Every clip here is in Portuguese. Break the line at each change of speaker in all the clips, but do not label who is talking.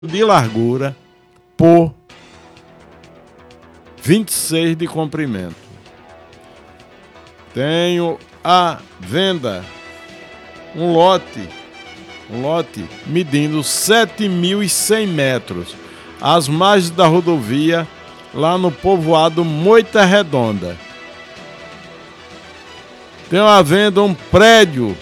de largura por 26 de comprimento. Tenho à venda um lote medindo 7.100 metros, às margens da rodovia, lá no povoado Moita Redonda. Tenho à venda um prédio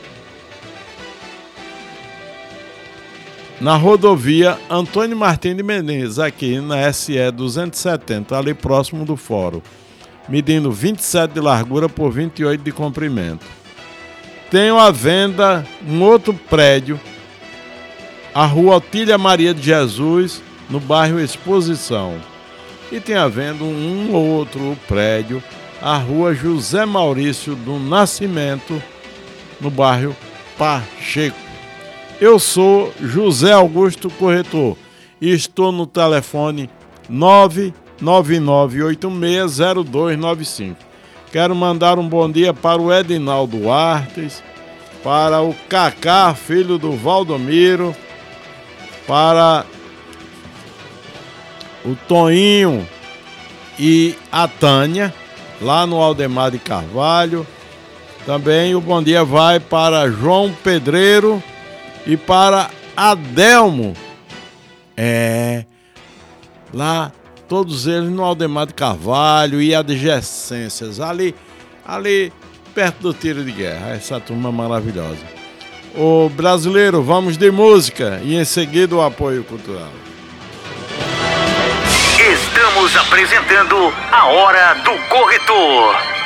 na rodovia Antônio Martins de Menezes, aqui na SE 270, ali próximo do fórum, medindo 27 de largura por 28 de comprimento. Tenho à venda um outro prédio, a rua Otília Maria de Jesus, no bairro Exposição. E tem à venda um outro prédio, a rua José Maurício do Nascimento, no bairro Pacheco. Eu sou José Augusto Corretor e estou no telefone 999860295. Quero mandar um bom dia para o Edinaldo Artes, para o Cacá, filho do Valdomiro, para o Toninho e a Tânia, lá no Aldemar de Carvalho. Também o bom dia vai para João Pedreiro e para Adelmo. Lá todos eles no Aldemar de Carvalho e adjacências, ali perto do tiro de guerra, essa turma maravilhosa. O brasileiro, vamos de música e em seguida o apoio cultural.
Estamos apresentando a Hora do Corretor.